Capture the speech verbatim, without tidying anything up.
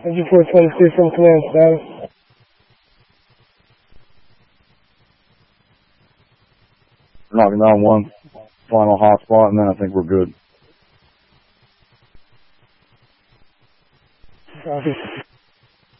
N G four twenty-three from command status. Knocking down one final hotspot, and then I think we're good. Copy.